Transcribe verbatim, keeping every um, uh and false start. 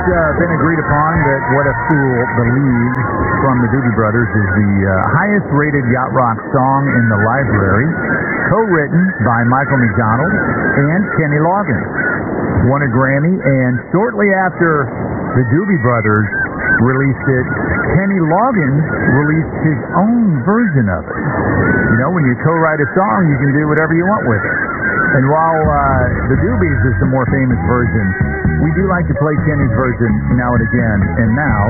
uh, been agreed upon that What a Fool Believes from the Doobie Brothers is the uh, highest-rated yacht rock song in the library, co-written by Michael McDonald and Kenny Loggins. Won a Grammy, and shortly after the Doobie Brothers released it, Kenny Loggins released his own version of it. You know, when you co-write a song, you can do whatever you want with it. And while uh, the Doobies is the more famous version, we do like to play Kenny's version now and again. And now,